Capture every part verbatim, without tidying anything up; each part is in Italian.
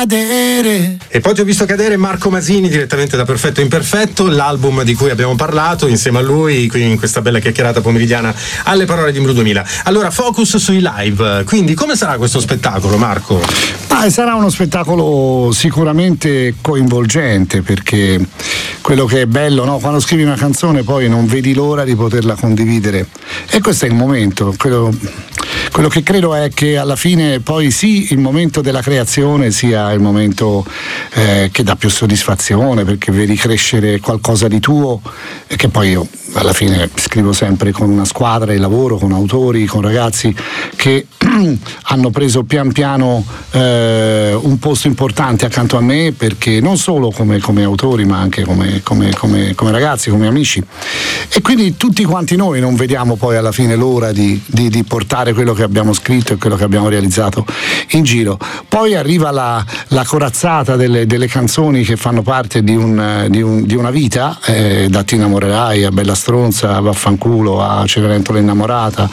E poi ti ho visto cadere Marco Masini direttamente da Perfetto Imperfetto, l'album di cui abbiamo parlato insieme a lui qui in questa bella chiacchierata pomeridiana alle parole di Mru duemila. Allora, focus sui live, quindi come sarà questo spettacolo, Marco? Ah, sarà uno spettacolo sicuramente coinvolgente, perché quello che è bello, no? Quando scrivi una canzone poi non vedi l'ora di poterla condividere, e questo è il momento. Quello, quello che credo è che alla fine poi sì, il momento della creazione sia il momento eh, che dà più soddisfazione, perché vedi crescere qualcosa di tuo, e che poi io alla fine scrivo sempre con una squadra di lavoro, con autori, con ragazzi che hanno preso pian piano eh, un posto importante accanto a me, perché non solo come, come autori ma anche come, come, come, come ragazzi, come amici, e quindi tutti quanti noi non vediamo poi alla fine l'ora di, di, di portare quello che abbiamo scritto e quello che abbiamo realizzato in giro. Poi arriva la, la corazzata delle, delle canzoni che fanno parte di, un, di, un, di una vita, eh, da Ti innamorerai a Bella stronza, a Vaffanculo, a Cenerentola innamorata,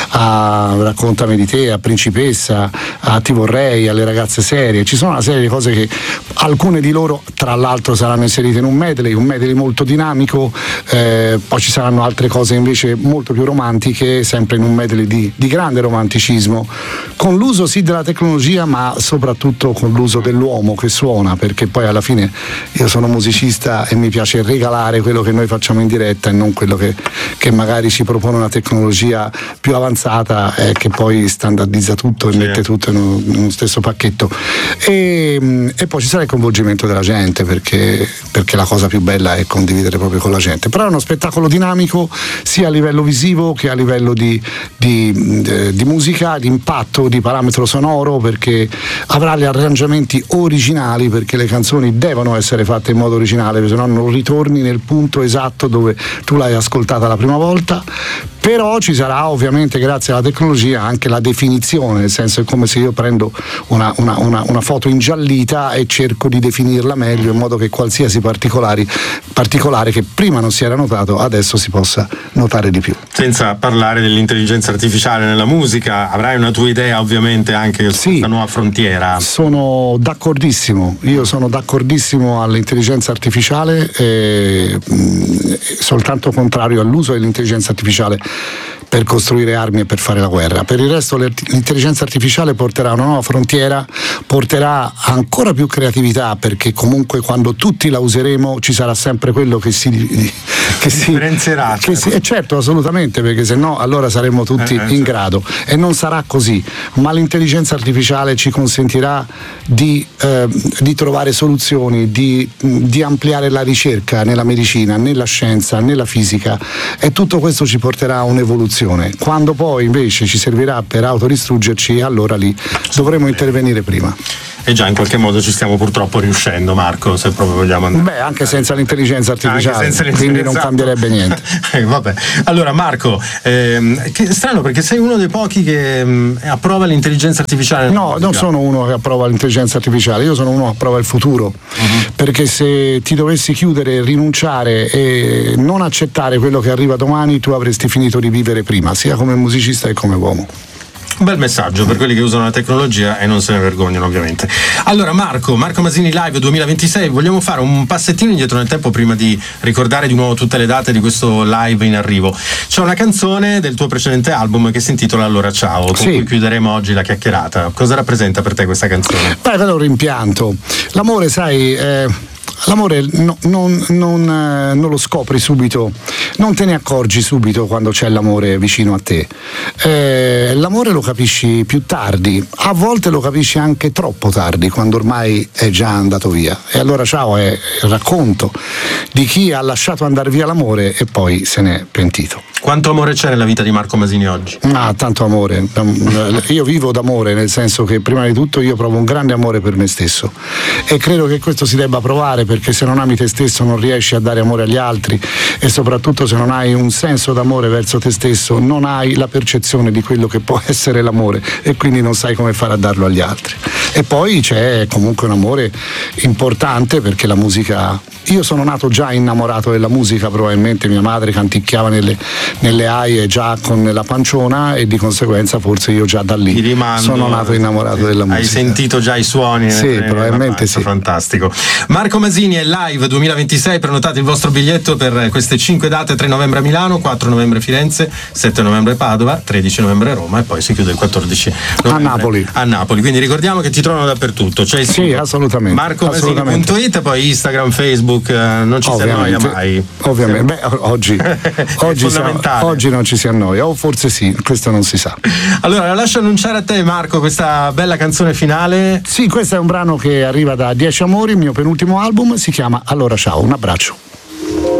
a Raccontami di te, a Principessa, a Ti vorrei, alle ragazze serie. Ci sono una serie di cose che alcune di loro tra l'altro saranno inserite in un medley, un medley molto dinamico, eh, poi ci saranno altre cose invece molto più romantiche, sempre in un medley di, di grande romanticismo, con l'uso sì della tecnologia ma soprattutto con l'uso dell'uomo che suona, perché poi alla fine io sono musicista e mi piace regalare quello che noi facciamo in diretta e non quello che, che magari ci propone una tecnologia più avanzata eh, che poi standardizza tutto e sì. mette tutto in uno, in uno stesso pacchetto, e, e poi ci sarà il coinvolgimento della gente, perché, perché la cosa più bella è condividere proprio con la gente. Però è uno spettacolo dinamico sia a livello visivo che a livello di, di, di musica, di impatto, di parametro sonoro, perché avrà gli arrangiamenti originali, perché le canzoni devono essere fatte in modo originale, se no non ritorni nel punto esatto dove tu l'hai ascoltata la prima volta. Però ci sarà ovviamente, grazie alla tecnologia, anche la definizione, nel senso è come se io prendo una, una, una, una foto ingiallita e cerco di definirla meglio, in modo che qualsiasi particolari, particolare che prima non si era notato adesso si possa notare di più. Senza parlare dell'intelligenza artificiale nella musica, avrai una tua idea ovviamente anche su sì, questa nuova frontiera. Sono d'accordissimo, io sono d'accordissimo all'intelligenza artificiale, eh, soltanto contrario all'uso dell'intelligenza artificiale per costruire armi e per fare la guerra. Per il resto l'intelligenza artificiale porterà una nuova frontiera, porterà ancora più creatività, perché comunque quando tutti la useremo ci sarà sempre quello che si che si differenzierà. Che si, eh certo, assolutamente, perché se no allora saremmo tutti eh, in certo. grado, e non sarà così, ma l'intelligenza artificiale ci consentirà di, eh, di trovare soluzioni, di, di ampliare la ricerca nella medicina, nella scienza, nella fisica, e tutto questo ci porterà a un'evoluzione. Quando poi invece ci servirà per autodistruggerci, allora lì dovremo intervenire prima. E già in qualche modo ci stiamo purtroppo riuscendo, Marco, se proprio vogliamo andare. Beh, anche senza l'intelligenza artificiale, senza l'intelligenza... quindi non cambierebbe niente. eh, vabbè. Allora Marco, ehm, che strano, perché sei uno dei pochi che mh, approva l'intelligenza artificiale. No, non sono uno che approva l'intelligenza artificiale, io sono uno che approva il futuro, uh-huh. perché se ti dovessi chiudere, rinunciare e non accettare quello che arriva domani, tu avresti finito di vivere prima, sia come musicista che come uomo. Un bel messaggio per quelli che usano la tecnologia e non se ne vergognano, ovviamente. Allora Marco, Marco Masini Live duemilaventisei, vogliamo fare un passettino indietro nel tempo prima di ricordare di nuovo tutte le date di questo live in arrivo. C'è una canzone del tuo precedente album che si intitola Allora Ciao, con sì. cui chiuderemo oggi la chiacchierata. Cosa rappresenta per te questa canzone? Beh, quello è un rimpianto. L'amore, sai... Eh... L'amore no, non, non, eh, non lo scopri subito, non te ne accorgi subito quando c'è l'amore vicino a te. Eh, l'amore lo capisci più tardi, a volte lo capisci anche troppo tardi, quando ormai è già andato via. E allora Ciao è il racconto di chi ha lasciato andare via l'amore e poi se n'è pentito. Quanto amore c'è nella vita di Marco Masini oggi? Ah, tanto amore. Io vivo d'amore, nel senso che prima di tutto io provo un grande amore per me stesso, e credo che questo si debba provare perché se non ami te stesso non riesci a dare amore agli altri, e soprattutto se non hai un senso d'amore verso te stesso non hai la percezione di quello che può essere l'amore, e quindi non sai come fare a darlo agli altri. E poi c'è comunque un amore importante, perché la musica, io sono nato già innamorato della musica, probabilmente mia madre canticchiava nelle, nelle aie già con la panciona, e di conseguenza forse io già da lì rimando, sono nato innamorato della musica. Hai sentito già i suoni? Sì, probabilmente sì. Fantastico. Marco Masini è live duemilaventisei, prenotate il vostro biglietto per queste cinque date: tre novembre a Milano, quattro novembre Firenze, sette novembre Padova, tredici novembre Roma, e poi si chiude il quattordici novembre a Napoli. A Napoli. Quindi ricordiamo che ti trovano dappertutto. C'è il sì, assolutamente. marco masini punto it, poi Instagram, Facebook, non ci si annoia mai. Ovviamente. Beh, oggi, oggi, siamo, oggi non ci si annoia, o forse sì, questo non si sa. Allora, la lascio annunciare a te, Marco, questa bella canzone finale. Sì, questo è un brano che arriva da Dieci Amori, il mio penultimo album, si chiama Allora Ciao, un abbraccio.